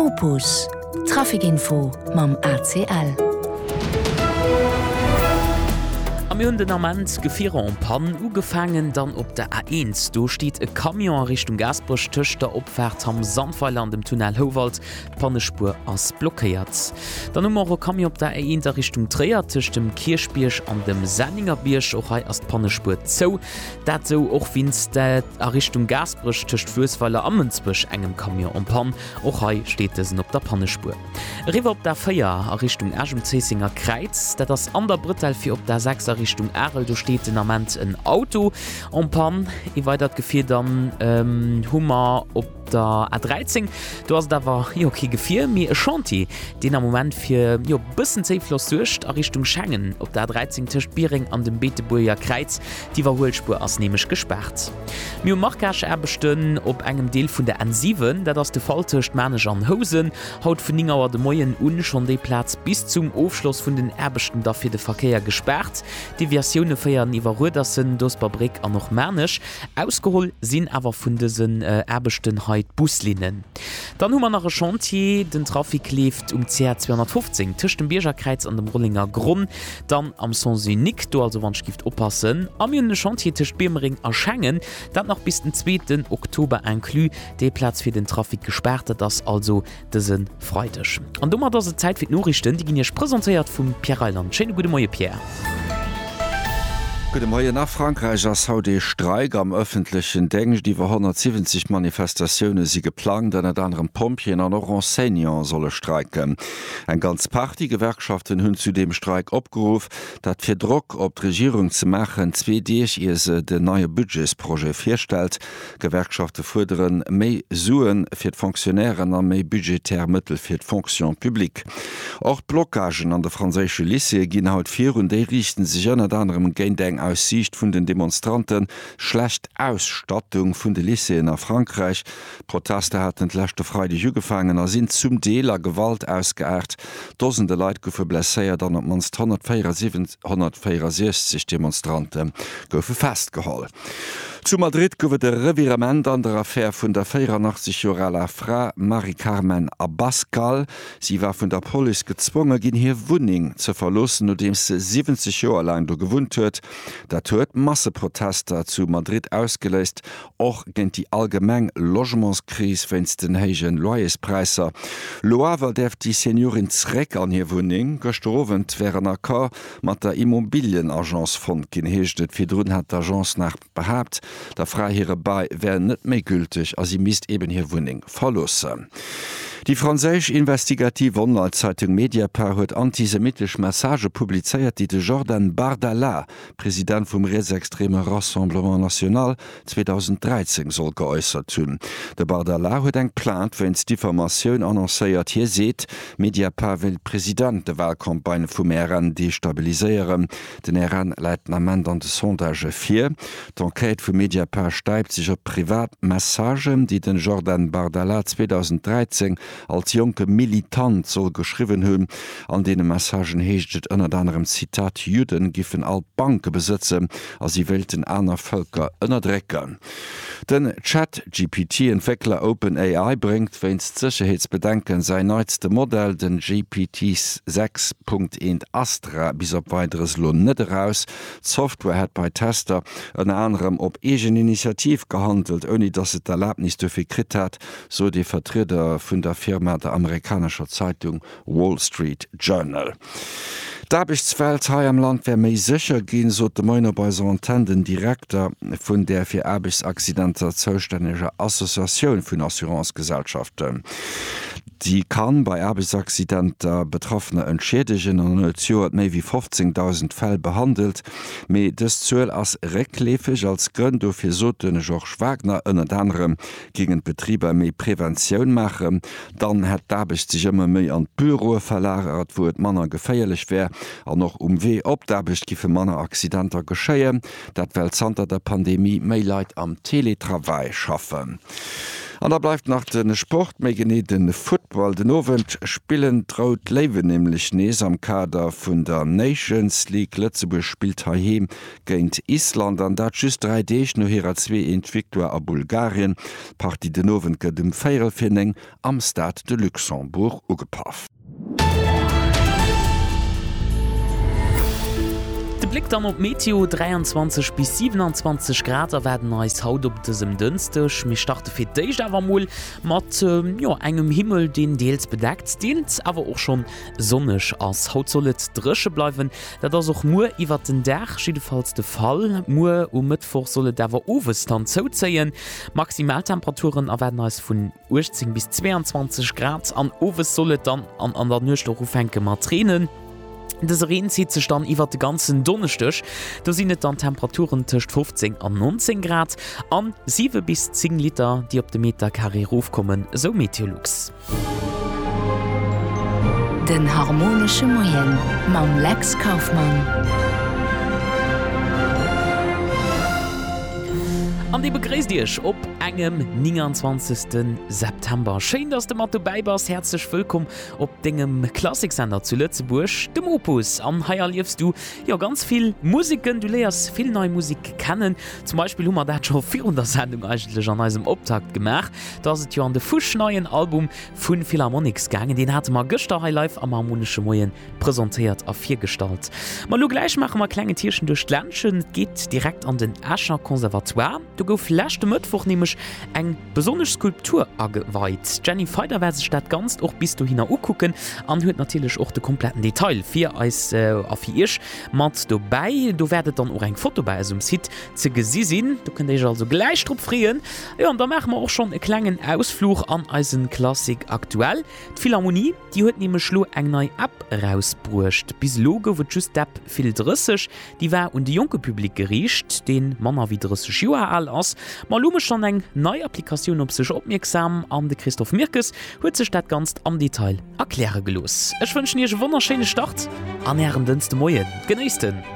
Opus Trafikinfo mam ACL. Am hun den Amment Gefierer om Pannen ugefangen, dann op der A1. Du steht e Kamion Richtung Gasbruch töcht der Opfahrt am Sandpfeiler an dem Tunnel Howald, Pannespur ass blockiert. Dann nummer Kamion op der A1 der Richtung Träer tisch dem Kirschbiersch an dem Senninger Biersch och as Pannespur zo. Dat so och wins der Richtung Gasbruch tischcht Fußweiler Ammensbusch engem Kamion om Pann, och steht es op der Pannespur. Riwer op der Feier a Richtung Ergem-Zesinger Kreiz, dat das an der Brittel fir op der 6. Richtung Erl, du steht in Amment ein Auto und Pan, ich weiter gefehl dann Hummer op der A13. Du hast da war okay gefehl mir Chanti, den am Moment für bisschen Zeitfluss durchcht Richtung Schengen op der A13 Tisch Biering an dem Beteburger Kreiz, die war Hohlspur ausnehmisch gesperrt. Mir Markasch erbestünden op engem Deel von der N7, der das de Falltischcht Manager an Hosen haut von Ningauer de Moien un schon den Platz bis zum Aufschluss von den Erbechten dafür de Verkehr gesperrt. Die Versionen feiern iwwer Rudersen dos Fabrik an noch Mänisch ausgeholt sinn awer vun dessen Erbestenheit Buslinien. Dann hummer nach Chantier den Trafik lieft CR 215 tisch dem Biergerkreiz an dem Rollinger Grund, dann am Saint-Unique, du also wannskift oppassen, am hun Chantier tisch Bemering erschengen, dat noch bis den 2. Oktober enklü de Platz fir den Trafik gesperrte, das also dessen freitech. An dummer da se Zeit fir Norrichten, die gin ihr präsentiert vum Pierre Island. Schöne gute Morgen, Pierre. Gute Morgen nach Frankreich als haut de Streik am öffentlichen Deng, die war 170 Manifestationen sie geplant, an et anderen Pompien an noch Enseignant solle streiken. Ein ganz paar die Gewerkschaften hunn zu dem Streik opgeruf, dat fir Druck op d' Regierung zu machen 2D ihr se de neue Budgetsprojekt firstellt. Gewerkschaften forderen méi Suen fir d' Funktionären an méi budgetärmittel fir d' Fonction publik. Auch Blockagen an der französische Lycée ginn haut 4 und déi richten sich an anderem géint eng Aussicht vun den Demonstranten, schlecht Ausstattung vun de Lycéen nach Frankreich. Proteste hatten lächte Freitag ugefangen er sind zum Deler Gewalt ausgeart. Dosende Leiit goufe blesséiert an op manst 164 Demonstranten goufe festgeholl. Zu Madrid gowe de Revirement an der Affaire vun der 84-jähriger Frau Marie-Carmen Abascal. Sie war vun der Poli gezwungen, gin hier Wuning ze verlossen, nachdem se 70 Jahre allein do gewohnt huet. Dat huet Masseprotester zu Madrid ausgelöst, och gent die allgemeng Logementskrise wenn's den hegen Loyespreiser. Loawer deft die Seniorin zreck an hier Wuning, gestrovent wären Akkor mat der Immobilienagenz von ginheeschtet, fir drun hat d'Agence nach behabt, der Freihere bei wären net méi gültig, as sie mist eben hier Wuning verlosse. Die französisch investigative Online-Zeitung Mediapart huet antisemitisch Message publizeiert, die de Jordan Bardella, Präsident vom rechtsextreme Rassemblement National 2013 soll geäußert hunn. De Bardella huet eng plant, wenns Diffamation annoncéiert hier seht, Mediapart will Präsident de Wahlkampagne vum RN destabiliseieren. Den RN leiten amend an de Sondage 4. D'Enquête vu Mediapart steipt sich op Privatmessagen, die den Jordan Bardella 2013 als junge Militant soll geschrieben hunn. An dene Messagen heeschtet ënner anderem Zitat Juden giffen all Banke besitzen, as sie welten aner Völker ënnerdrecken. Den Chat-GPT-Entwickler OpenAI bringt wenns Sicherheitsbedenken sein neueste Modell, den GPT-6.1 Astra, bis op weiteres Lohn net heraus. Software hat bei Tester en anderem op egen Initiativ gehandelt, ohne dass het Erlaubnis dafür krit hat, so die Vertreter vun der Firma der amerikanischer Zeitung Wall Street Journal. D'Arbechtswelt hai am Land wär méi sicher ginn, so de Moiner bei so Antenden Direktor vun der fir Arbechtsaccidenter zoustännege Assoziatioun vun Assurancegesellschaften. Die kann bei Arbechtsaccidenter Betroffene entschädigen an hat méi wie 15.000 Fäll behandelt, méi des Zuel ass reklefig als Gründo fir sotene George Wagner ënner anderem gegen Betrieber méi Präventionun machen, dann het d'Arbecht sich ëmmer méi an Büro verlagert, wo et Manner geféierlich wär, an noch weh op d'Arbecht gife Manner Accidenter geschéien, dat well zanter der Pandemie méi Leiit am Teletravai schaffen. An da bleibt nach den Sport méi genet den Football den Novent spielen traut Lewe nämlich nees am Kader vun der Nations League Lützeburg spielt haheem géint Island an dat just 3D no hireer zwee Entwickler a Bulgarien Parti den Nowen gët dem Féierelfinning am Stade de Luxemburg ugepaf. Blick dann op Meteo 23 bis 27 Grad werden als Haut op diesem Dünstech mir starte fir déich awermoul mat engem Himmel den deels bedeckt dient aber auch schon sonnech ass Haut sollet dresche bleiwen dat das auch mu iwwer den Dach schiedefalls de Fall mu Mittwoch solle dawer overes dann zouzeien Maximaltemperaturen werden als vun 18 bis 22 Grad an overes solle dann an der Nustoffenke mat Tränen. Das Regen zieht sich dann iwwer de ganzen Donnerstag. Da sind dann Temperaturen zwischen 15 und 19 Grad an 7 bis 10 Liter, die op de Meter Carré raufkommen, so Meteorlux. Den harmonische Moyen mam Lex Kaufmann. An die begrüßt dich op engem 29. September. Schön, dass du mal dabei warst. Herzlich willkommen op dingem Klassiksender zu Lützeburg, dem Opus. Am Haier liefst du ja ganz viel Musiken, du lernst viel neue Musik kennen. Zum Beispiel haben wir das schon vor der Sendung eigentlich an unserem Auftakt gemacht. Da ist ja an der frisch neuen Album von Philharmonics gegangen. Den hatten wir gestern live am Harmonischen Moyen präsentiert auf 4 Gestalt. Mal gleich machen wir kleine Tierchen durch Ländchen. Geht direkt an den Escher Konservatoire. Du gouf lächte Mittwoch nämlich eng besonders Skulptur aweiht. Jenny Feder wird sich das ganz auch bis du hinaus gucken an hört natürlich auch den kompletten Detail für als affiisch mat dabei. Du werdet dann auch ein Foto bei unserem Site zu gesehen. Du könnt dich also gleich drauf freuen. Ja, und da machen wir auch schon einen kleinen Ausflug an unseren Klassik aktuell. Die Philharmonie, die hat nämlich schon eine neue App rausgebracht. Bis Logo wird just App viel dressisch. Die war und die junge Publikum gerichtet, den Männer wie 30 Jahre alt ass. Malume schon eng neue Applikation op sech opmerksam an de Christoph Mirkes huet sech dat ganz am Detail erkläre gelos. Ech wünschen ihr wunderschöne Start an Herren Dienste Moyen. Genießt den!